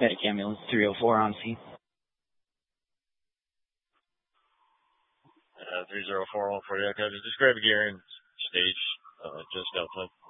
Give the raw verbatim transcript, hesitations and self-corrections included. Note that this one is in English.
Medic ambulance three oh four on scene. Uh, three oh four, one forty, okay. Just grab a gear and stage uh, just outside.